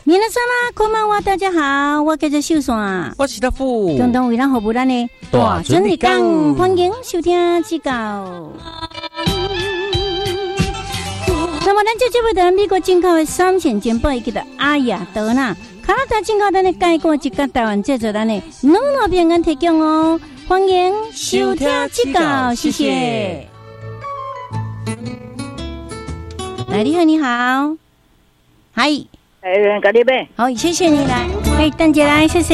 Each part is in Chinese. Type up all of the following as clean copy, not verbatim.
皆さんこんばんは，大家好，我叫做秀山， 我是大富， 共同为咱服务咱的大准日讲， 欢迎收听指教。那么，咱这节目在美国进口的3线煎包，伊叫做阿雅德纳，加拿大进口咱的介锅一甲台湾制作咱的暖暖平安提供哦，欢迎收听指教，谢谢。来，你好，你好，嗨。 咖喱呗。 好，谢谢你来，蛋姐来，谢谢。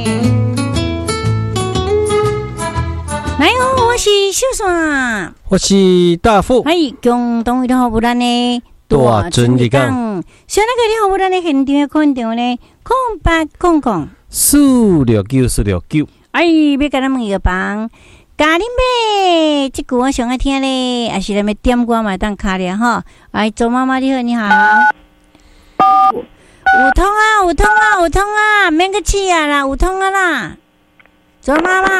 来哦，我是秀爽， 我是大富， 共同为了服务咱的大准日讲。 想那个你服务咱的现场看到呢，0800 469。 要甲咱问一个帮，咖喱呗，这句我上爱听咧，还是咱们点歌嘛当卡咧哈。周妈妈你好，你好。有通啊，免个气啊啦，有通啊啦。周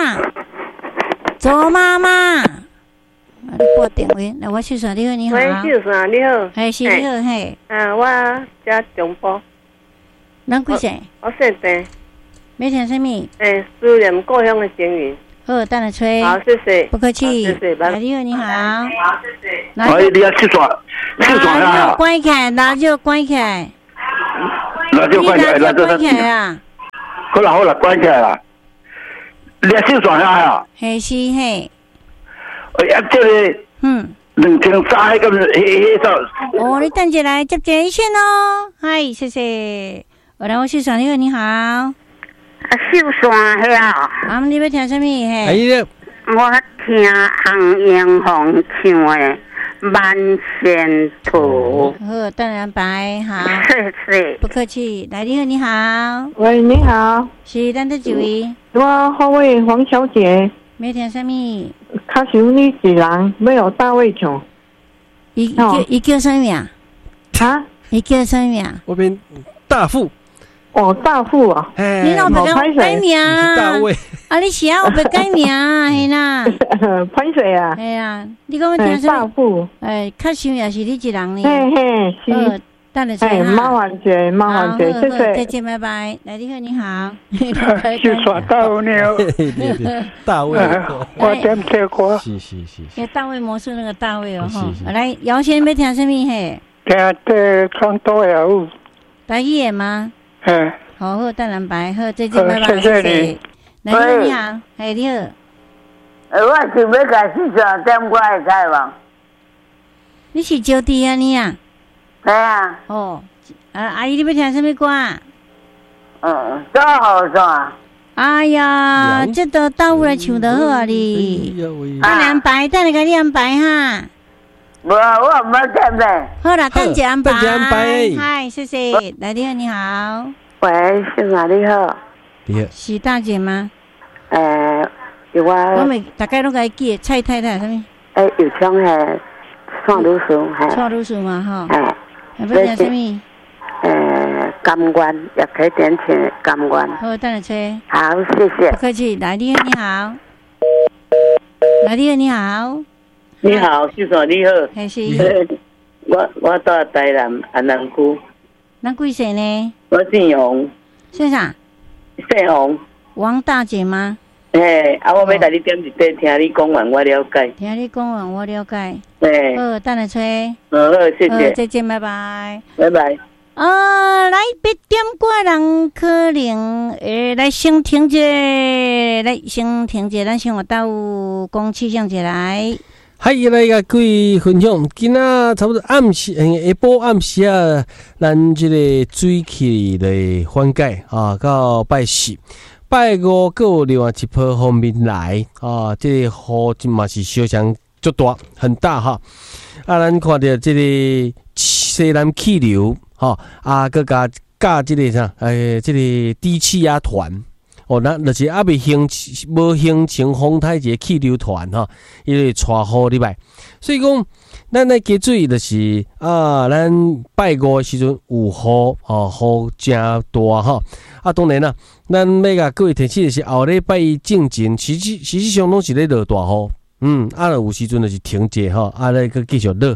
妈妈，你拨电话来，我秀爽你好，你好。 喂，秀爽你好。 是你好，嘿。 我家中部。 咱几岁？ 我姓郑。 要听什么？ 思念故乡的情缘。 好，等下吹。 好，谢谢。 不客气。 谢谢，拜拜。 你好，你好。 好，谢谢。 你要秀爽啊！关起来，那就关起来。 那就关起来，那就关起来啊！ 好了，关起来了。你要秀爽啊！ 嘿是嘿。 这个2003迄个哦，你等下来接一线哦。嗨，谢谢。我秀爽，你好。 秀爽嘿啊！ 你要听什么嘿？ 我听洪英红唱的。万仙图， 好，当然白，好， 谢谢， 不客气。来，你好， 喂，你好， 是咱的几位？ 我好位黄小姐， 没听什么？ 较想你一人，没有大卫唱。 伊叫什么名？ 哈？ 伊叫什么名？ 我变大富。 哦，大富啊！ 你老别改名啊！ 大卫啊，你是啊，我别改名啊，嘿啦。 潘水啊！ 哎呀，你讲我听什么？ 大富。 较想也是你一人呢。 嘿，是。 等下吹哈。 麻烦姐，谢谢。 再见，拜拜。来，你好。 秀爽大卫你好。 大卫， 我点这歌。 是。 大卫魔术那个大卫哦哈。来，姚先要听什么嘿？ 听这唱多呀舞。 台语的吗？好，淡蓝白，好，再见，拜拜， 谢谢你。 来，你好，你好。 我是要甲秀爽点歌会使无？ 你是招弟啊你啊？ 对啊。 哦，阿姨你要听什么歌啊？ 多好爽。 哎呀，这都到我来唱得好啊你。淡蓝白，等下甲你安排哈。 无，我唔要点呗。 好啦，等下安排。 嗨， 谢谢。来，你好。 喂，秀爽你好。 你好。 是大姐吗？ 我每大概都该记蔡太太什么？ 有枪嘿，创读书嘿。 创读书嘛哈。要听什么？ 甘愿，也可以点请甘愿。 好，等下吹。 好，谢谢。 不客气。来，你好。来，你好。 你好，秀爽你好。 还是。 我到台南安南区。 咱几岁呢？ 我姓王。 姓啥？ 姓王。 王大姐吗？ 我要甲你点一句，听你讲完我了解。 听你讲完我了解。 好， 等下吹。 好，谢谢。 再见，拜拜。 拜拜。 来别点歌人可能来先听者，咱先到讲气象者来。 嗨，来甲各位分享，今仔差不多暗时，下晡暗时啊，咱这个水气的缓解啊，到拜四、拜五，各有另外一波方面来啊，这个雨嘛是小强足大，很大哈。咱看到这个西南气流哈，佮加这个啥，这个低气压团。那就是未形成风台一个气流团哈，伊会带雨入来。所以讲，咱来加注意就是咱拜五的时阵有雨雨真大哈。当然啦，咱要甲各位提醒的是后礼拜一正前，实际上拢是咧落大雨。有时阵就是停者哈，来佮继续落。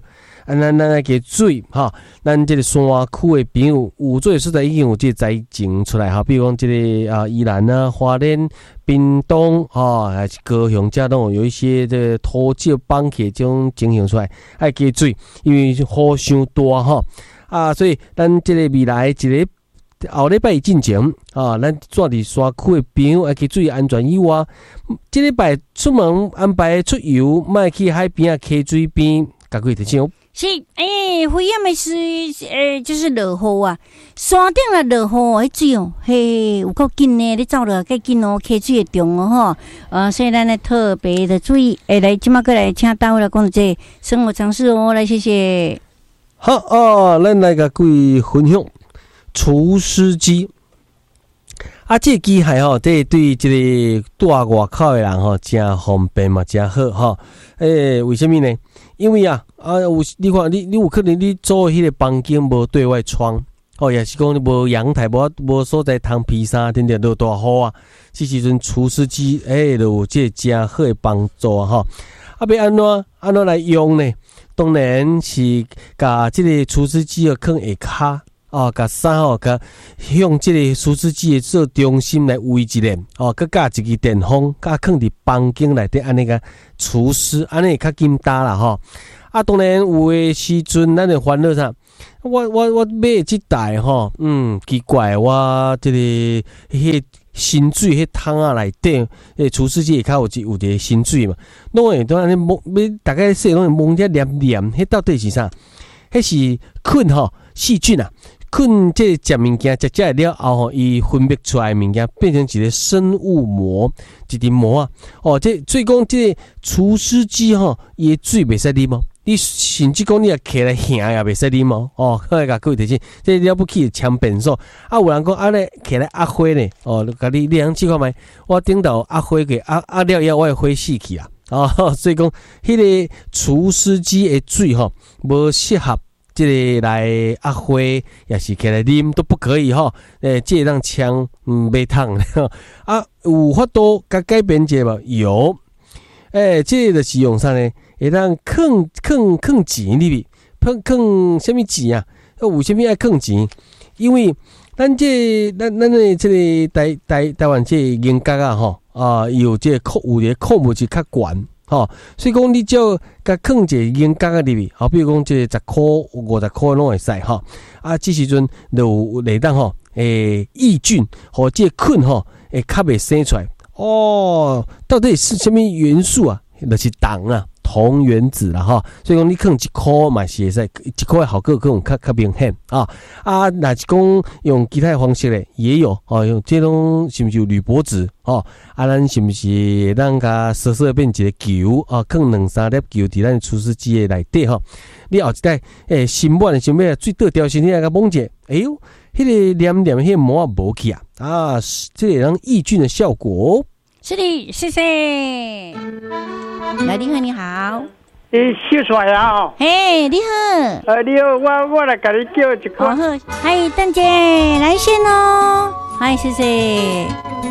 咱来给水哈，咱这个山区的朋友有做实在已经有这灾情出来哈，比如讲这个宜兰啊、花莲、屏东还是高雄这拢有一些这个土石崩起这种情形出来，爱给水，因为雨伤大哈所以咱这个未来一个。后礼拜进前咱住伫山区的朋友要去注意安全以外，这礼拜出门安排出游，莫去海边啊、溪水边，甲几提醒。 是，灰暗的是，就是落雨啊，山顶啊落雨，迄水哦，嘿，有够紧呢，你走落计紧哦，溪水会重哦吼，所以咱来特别的注意，来即马过来请大伙来讲这生活常识哦，来谢谢。 好咱来甲各位分享。除湿机这个机械这对这个住外口的人真方便嘛，真好为什么呢？因为你看你有可能你租迄个房间无对外窗也是讲你无阳台，无所在通披衫，等等落大雨啊，这时阵除湿机就有这个真好的帮助要安怎来用呢？当然是把这个除湿机放下骹甲衫甲向即个除湿机做中心来围一连佮加一支电风，甲放伫房间内底安尼个除湿，安尼会较紧打啦当然有诶时阵，咱会烦恼啥？我买即台奇怪，我即个迄新水迄桶啊内底，除湿机会较有一个新水嘛，拢会当安尼摸，大概说拢会摸只黏黏，迄到底是啥？迄是菌细菌啊。菌这食物件食了后伊分泌出来的物件变成一个生物膜，一层膜所以讲这个除湿机伊的水袂使啉哦，你甚至讲你也起来行也袂使啉哦好甲各位提醒，这了不起的强变数有人讲咧起来压花呢甲你通试看觅，我顶头压花个压了以后，我会花死去啊所以讲迄个除湿机的水无适合。这个来压花也是起来啉都不可以这让枪袂烫有法度甲改变者无？有这个就是用啥呢？会当放钱里面，放什么钱啊？为什么爱放钱？因为咱的这个台湾这个银角有这个有的科目是较悬。所以讲你只要甲放一个银角里面，比如讲这10块、50块拢会使这时阵就有来当抑菌和这菌会较袂生出来到底是什么元素啊？就是铜原子啦所以讲你放1块嘛是会使，1块的效果可能较明显若是讲用其他的方式咧，也有用这种是不是有铝箔纸咱是不是咱甲稍稍变一个球放2-3粒球伫咱除湿机的内底你后一代心满的想要水倒掉身体来甲摸者，迄个黏黏迄个膜无去这个让抑菌的效果是的，谢谢。来，你好，你好。 小帅啊！ 嘿，你好。 你好，我来甲你叫一个。 好，嗨，邓姐来先哦。嗨，谢谢。